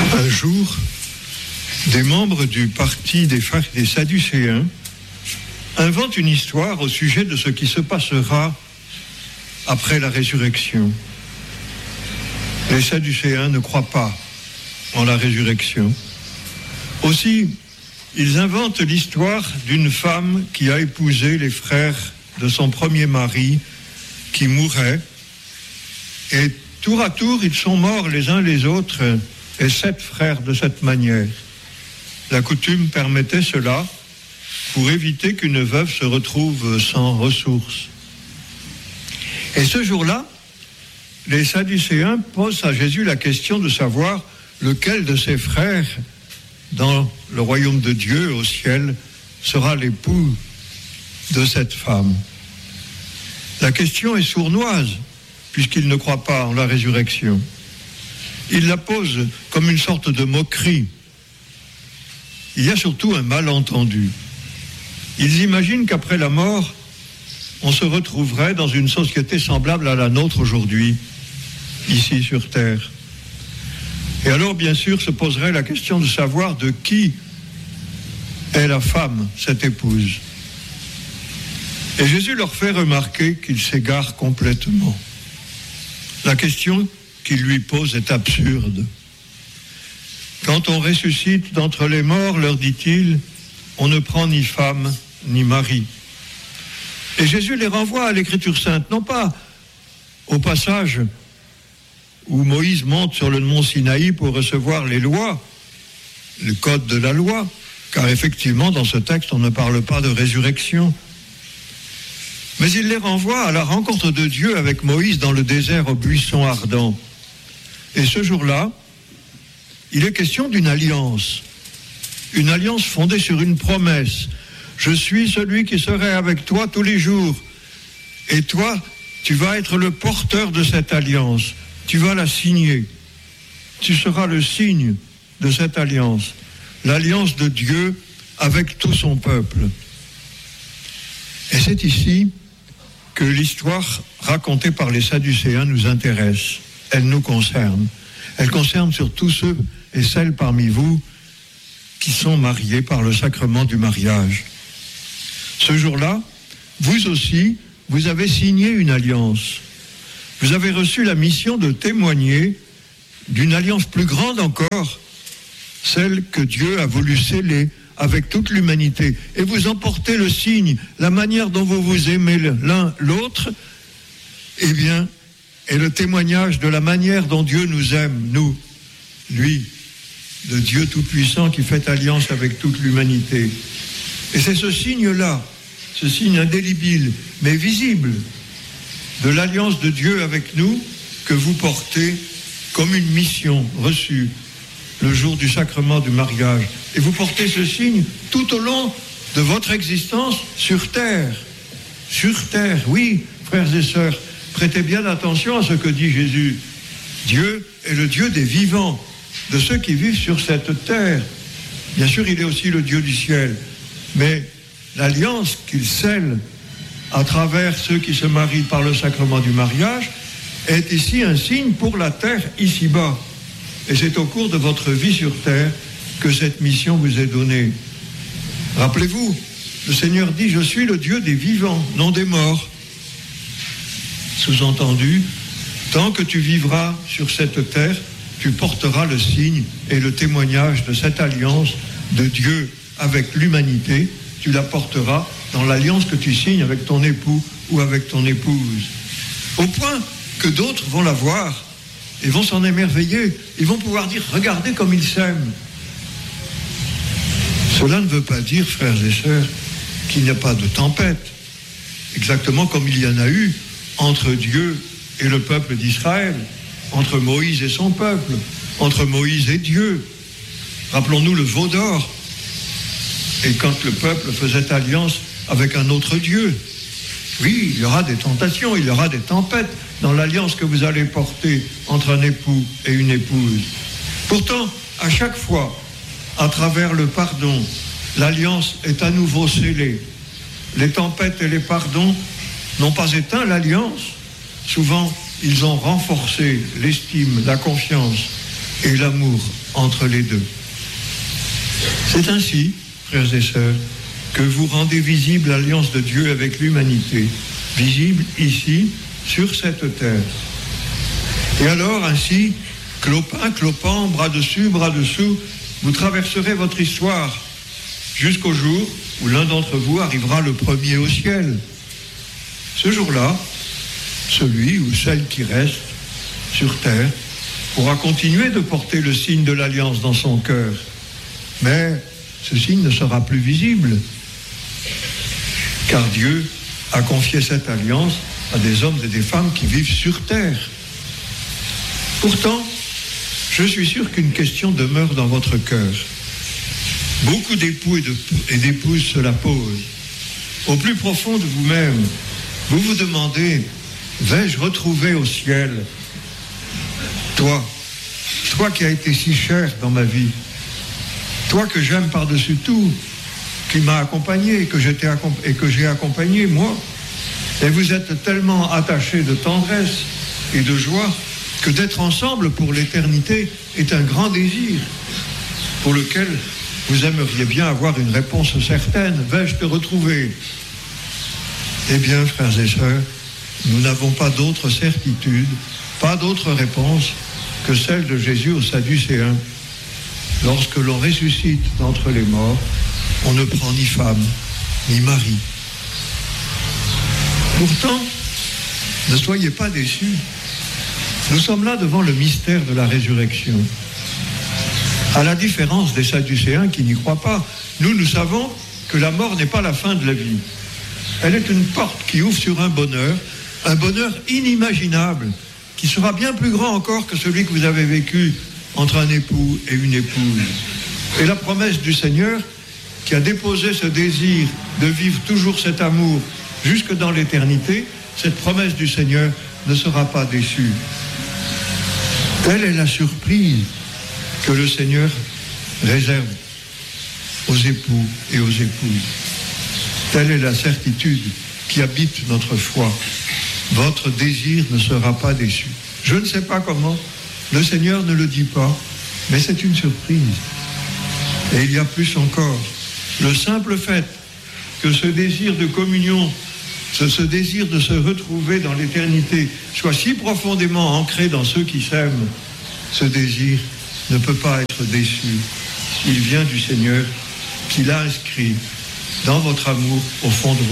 Un jour, des membres du parti des Sadducéens inventent une histoire au sujet de ce qui se passera après la résurrection. Les Sadducéens ne croient pas en la résurrection. Aussi, ils inventent l'histoire d'une femme qui a épousé les frères de son premier mari qui mourait, et tour à tour, ils sont morts les uns les autres, et 7 frères de cette manière. La coutume permettait cela pour éviter qu'une veuve se retrouve sans ressources. Et ce jour-là, les Sadducéens posent à Jésus la question de savoir lequel de ses frères dans le royaume de Dieu au ciel sera l'époux de cette femme. La question est sournoise puisqu'ils ne croient pas en la résurrection. Ils la posent comme une sorte de moquerie. Il y a surtout un malentendu. Ils imaginent qu'après la mort, on se retrouverait dans une société semblable à la nôtre aujourd'hui, ici sur Terre. Et alors, bien sûr, se poserait la question de savoir de qui est la femme, cette épouse. Et Jésus leur fait remarquer qu'ils s'égarent complètement. La question qu'il lui pose est absurde. Quand on ressuscite d'entre les morts, leur dit-il, on ne prend ni femme ni mari. Et Jésus les renvoie à l'Écriture sainte, non pas au passage où Moïse monte sur le mont Sinaï pour recevoir les lois, le code de la loi, car effectivement, dans ce texte, on ne parle pas de résurrection. Mais il les renvoie à la rencontre de Dieu avec Moïse dans le désert au buisson ardent. Et ce jour-là, il est question d'une alliance fondée sur une promesse. Je suis celui qui serai avec toi tous les jours. Et toi, tu vas être le porteur de cette alliance. Tu vas la signer. Tu seras le signe de cette alliance. L'alliance de Dieu avec tout son peuple. Et c'est ici que l'histoire racontée par les Sadducéens nous intéresse. Elle nous concerne. Elle concerne surtout ceux et celles parmi vous qui sont mariés par le sacrement du mariage. Ce jour-là, vous aussi, vous avez signé une alliance. Vous avez reçu la mission de témoigner d'une alliance plus grande encore, celle que Dieu a voulu sceller avec toute l'humanité. Et vous en portez le signe, la manière dont vous vous aimez l'un l'autre, eh bien, est le témoignage de la manière dont Dieu nous aime, nous, lui, le Dieu Tout-Puissant qui fait alliance avec toute l'humanité. Et c'est ce signe-là, ce signe indélébile, mais visible, de l'alliance de Dieu avec nous, que vous portez comme une mission reçue le jour du sacrement du mariage. Et vous portez ce signe tout au long de votre existence sur terre. Sur terre, oui, frères et sœurs, prêtez bien attention à ce que dit Jésus. Dieu est le Dieu des vivants, de ceux qui vivent sur cette terre. Bien sûr, il est aussi le Dieu du ciel, mais l'alliance qu'il scelle à travers ceux qui se marient par le sacrement du mariage est ici un signe pour la terre ici-bas. Et c'est au cours de votre vie sur terre que cette mission vous est donnée. Rappelez-vous, le Seigneur dit « Je suis le Dieu des vivants, non des morts ». Sous-entendu, tant que tu vivras sur cette terre, tu porteras le signe et le témoignage de cette alliance de Dieu avec l'humanité. Tu la porteras dans l'alliance que tu signes avec ton époux ou avec ton épouse. Au point que d'autres vont la voir et vont s'en émerveiller. Ils vont pouvoir dire « Regardez comme ils s'aiment ». Cela ne veut pas dire, frères et sœurs, qu'il n'y a pas de tempête. Exactement comme il y en a eu entre Dieu et le peuple d'Israël, entre Moïse et son peuple, entre Moïse et Dieu. Rappelons-nous le veau d'or. Et quand le peuple faisait alliance avec un autre Dieu, oui, il y aura des tentations, il y aura des tempêtes dans l'alliance que vous allez porter entre un époux et une épouse. Pourtant, à chaque fois, à travers le pardon, l'alliance est à nouveau scellée. Les tempêtes et les pardons n'ont pas éteint l'alliance. Souvent, ils ont renforcé l'estime, la confiance et l'amour entre les deux. C'est ainsi, frères et sœurs, que vous rendez visible l'alliance de Dieu avec l'humanité, visible ici, sur cette terre. Et alors, ainsi, clopin, clopant, bras dessus, bras dessous, vous traverserez votre histoire jusqu'au jour où l'un d'entre vous arrivera le premier au ciel. Ce jour-là, celui ou celle qui reste sur terre pourra continuer de porter le signe de l'alliance dans son cœur. Mais ce signe ne sera plus visible, car Dieu a confié cette alliance à des hommes et des femmes qui vivent sur terre. Pourtant, je suis sûr qu'une question demeure dans votre cœur. Beaucoup d'époux et d'épouses se la posent. Au plus profond de vous-même, vous vous demandez, vais-je retrouver au ciel toi qui as été si cher dans ma vie, toi que j'aime par-dessus tout, qui m'a accompagné et que j'ai accompagné moi. Et vous êtes tellement attachés de tendresse et de joie que d'être ensemble pour l'éternité est un grand désir pour lequel vous aimeriez bien avoir une réponse certaine. Vais-je te retrouver? Eh bien, frères et sœurs, nous n'avons pas d'autre certitude, pas d'autre réponse que celle de Jésus aux Sadducéens. Lorsque l'on ressuscite d'entre les morts, on ne prend ni femme, ni mari. Pourtant, ne soyez pas déçus. Nous sommes là devant le mystère de la résurrection. À la différence des Sadducéens qui n'y croient pas, nous savons que la mort n'est pas la fin de la vie. Elle est une porte qui ouvre sur un bonheur inimaginable, qui sera bien plus grand encore que celui que vous avez vécu entre un époux et une épouse. Et la promesse du Seigneur, qui a déposé ce désir de vivre toujours cet amour jusque dans l'éternité, cette promesse du Seigneur ne sera pas déçue. Telle est la surprise que le Seigneur réserve aux époux et aux épouses. Telle est la certitude qui habite notre foi. Votre désir ne sera pas déçu. Je ne sais pas comment, le Seigneur ne le dit pas, mais c'est une surprise. Et il y a plus encore, le simple fait que ce désir de communion, ce désir de se retrouver dans l'éternité soit si profondément ancré dans ceux qui s'aiment, ce désir ne peut pas être déçu. Il vient du Seigneur qui l'a inscrit dans votre amour au fond de